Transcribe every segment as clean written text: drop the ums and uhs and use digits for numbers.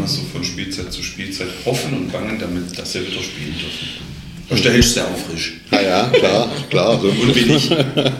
so von Spielzeit zu Spielzeit hoffen und bangen, damit dass sie wieder spielen dürfen. Da hältst du auch frisch. Ja, klar. So. Und bin ich. Und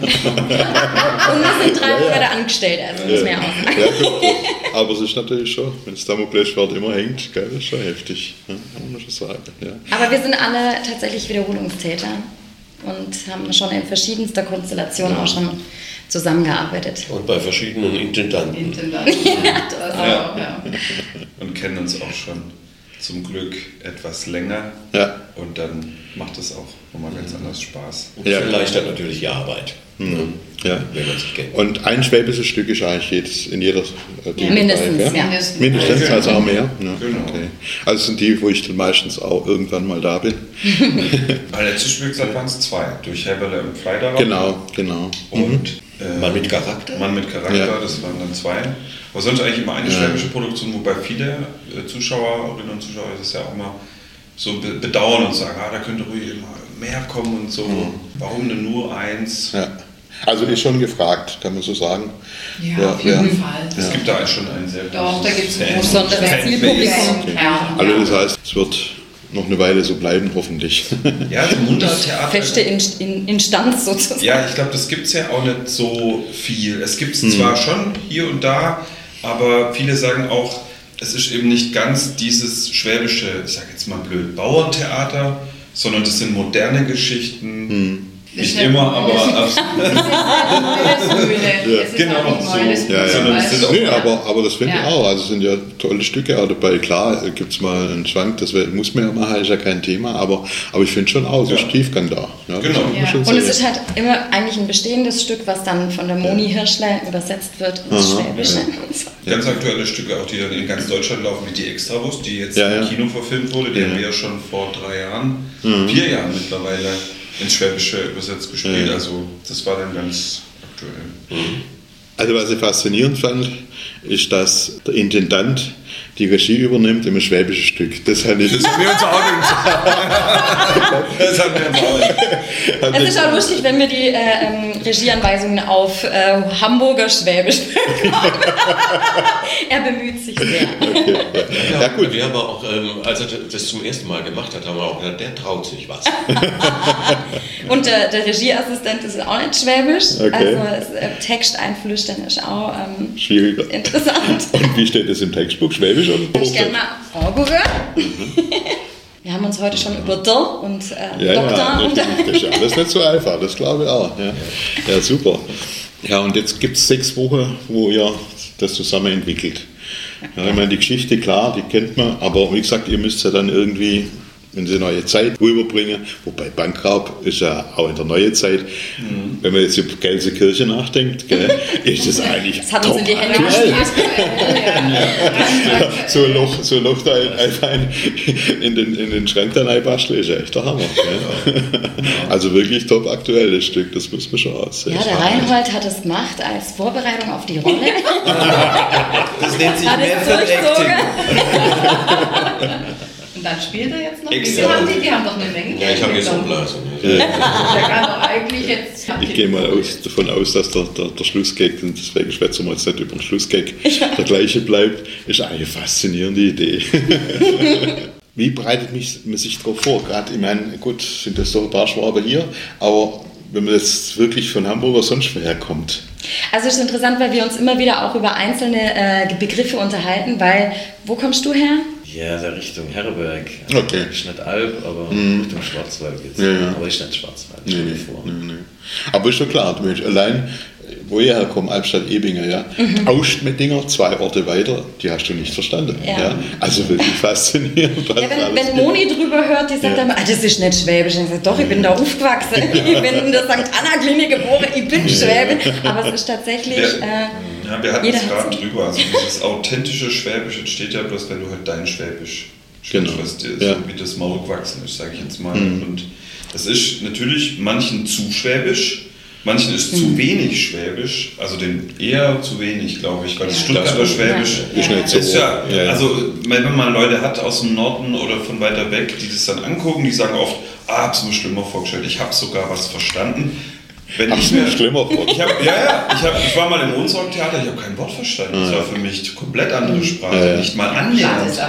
wir sind 3 Monate angestellt, also muss man ja auch sagen. Ja, gut. Aber es ist natürlich schon, wenn das Damoklesschwert immer hängt, gell, das ist schon heftig. Ja, kann man schon sagen. Ja. Aber wir sind alle tatsächlich Wiederholungstäter und haben schon in verschiedenster Konstellation auch schon zusammengearbeitet. Und bei verschiedenen Intendanten. Ja. Und kennen uns auch schon zum Glück etwas länger. Ja. Und dann macht es auch nochmal ganz anders Spaß. Und erleichtert natürlich die Arbeit. Ja. Wenn man sich kennt. Und ein schwäbisches Stück ist eigentlich in jeder Mindestens, ja? ja. Mindestens, also auch mehr. Ja. Genau. Okay. Also das sind die, wo ich dann meistens auch irgendwann mal da bin. Bei der Spielzeit waren es 2, durch Heberle und Fleiderer. Genau. Und Mann mit Charakter? Mann mit Charakter, Ja. Das waren dann 2. Aber sonst eigentlich immer eine schwäbische Produktion, wobei viele Zuschauerinnen und Zuschauer das ja auch immer so bedauern und sagen, da könnte ruhig immer mehr kommen und so. Warum denn nur 1? Ja. Also ist schon gefragt, kann man so sagen. Ja, auf jeden Fall. Es gibt da schon einen sehr Doch, da gibt es ein besonderes Zielpublikum. Also das heißt, es wird noch eine Weile so bleiben, hoffentlich. Ja, so Mundarttheater. Feste Instanz sozusagen. Ja, ich glaube, das gibt es ja auch nicht so viel. Es gibt es zwar schon hier und da, aber viele sagen auch, es ist eben nicht ganz dieses schwäbische, ich sage jetzt mal blöd, Bauerntheater, sondern das sind moderne Geschichten. Nicht immer, aber genau so. Nee, aber das finde ich auch. Also es sind ja tolle Stücke auch dabei. Klar, gibt es mal einen Schwank, das muss man ja machen, ist ja kein Thema, aber ich finde schon auch, so ist Tiefgang da. Ja, genau. Und es ist halt immer eigentlich ein bestehendes Stück, was dann von der Moni Hirschler übersetzt wird ins Schwäbische. Ganz aktuelle Stücke, auch die dann in ganz Deutschland laufen, wie die Extrawurst, die jetzt im Kino verfilmt wurde, die haben wir ja schon vor 3 Jahren, 4 Jahren mittlerweile ins Schwäbische übersetzt gespielt. Also das war dann ganz aktuell. Also was ich faszinierend fand, ist, dass der Intendant die Regie übernimmt im schwäbischen Stück. Das haben wir uns auch Es ist auch lustig, wenn wir die Regieanweisungen auf Hamburger Schwäbisch bekommen. Er bemüht sich sehr. Ja, gut. Wir haben auch, als er das zum ersten Mal gemacht hat, haben wir auch gesagt, der traut sich was. Und der Regieassistent ist auch nicht schwäbisch. Okay. Also Text einflüstern ist auch schwieriger. Interessant. Und wie steht das im Textbuch? Schwäbisch oder Ich gerne mal angucken. Wir haben uns heute schon über Der und Doktor unterhalten. Das ist ja alles nicht so einfach, das glaube ich auch. Ja, super. Ja, und jetzt gibt es 6 Wochen, wo ihr das zusammen entwickelt. Ja, ich meine, die Geschichte, klar, die kennt man, aber wie gesagt, ihr müsst ja dann irgendwie, wenn sie neue Zeit rüberbringen, wobei Bankraub ist ja auch in der neuen Zeit, wenn man jetzt über Gelsenkirchen nachdenkt, gell, ist das eigentlich das hat uns in die Hände aktuell. gespielt. So ein Loch da einfach in den Schrank da reinbasteln, ist ja echt der Hammer. Gell? Also wirklich top aktuelles Stück, das muss man schon aussehen. Ja, der Reinhold hat es gemacht als Vorbereitung auf die Rolle. Das nennt sich Hat es Method Acting. Und dann spielt er jetzt noch. Extra. Wie viel haben die? Die haben doch eine Menge. Ja, ich habe jetzt so Blasen. Der kann doch eigentlich jetzt. Ich gehe mal davon aus, dass der Schlussgag, und deswegen schwätzen wir jetzt nicht über den Schlussgag, der gleiche bleibt, ist eine faszinierende Idee. Wie bereitet man sich darauf vor? Gerade, ich meine, gut, sind das doch ein paar Schwaben hier, aber wenn man jetzt wirklich von Hamburg oder sonst woher kommt. Also es ist interessant, weil wir uns immer wieder auch über einzelne Begriffe unterhalten, weil, wo kommst du her? Ja, da Richtung Herberg. Okay. Ist nicht Alp, aber Richtung Schwarzwald geht's. Ja. Aber ist nicht Schwarzwald. Nee. Aber ist schon klar, du Mensch, allein, wo ihr herkommt, Albstadt-Ebinger, ja, Austmettinger, 2 Orte weiter, die hast du nicht verstanden. Ja. Also wirklich faszinierend. Ja, wenn Moni drüber hört, die sagt dann, das ist nicht Schwäbisch. Und ich sage, doch, ich bin da aufgewachsen. Ich bin in der St. Anna-Klinik geboren, ich bin Schwäbin. Aber es ist tatsächlich... Ja, wir hatten es gerade drüber. Also dieses authentische Schwäbisch entsteht ja bloß, wenn du halt dein Schwäbisch sprichst, was dir so wie das Maul gewachsen ist, sage ich jetzt mal. Und das ist natürlich manchen zu schwäbisch, manchen ist zu wenig Schwäbisch, also den eher zu wenig, glaube ich, weil das Stuttgarter Schwäbisch ist ja, also wenn man Leute hat aus dem Norden oder von weiter weg, die das dann angucken, die sagen oft, hab's mir schlimmer vorgestellt, ich habe sogar was verstanden. Wenn ich mir schlimmer vorgestellt. Ich war mal im Ohnsorg-Theater, ich habe kein Wort verstanden. Das war für mich komplett andere Sprache, nicht mal annähernd.